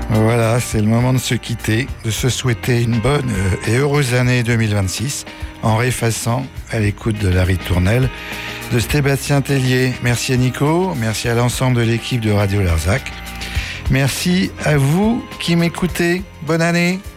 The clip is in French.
Voilà, c'est le moment de se quitter, de se souhaiter une bonne et heureuse année 2026 en réfaçant à l'écoute de la ritournelle de Sébastien Tellier. Merci à Nico, merci à l'ensemble de l'équipe de Radio Larzac. Merci à vous qui m'écoutez. Bonne année!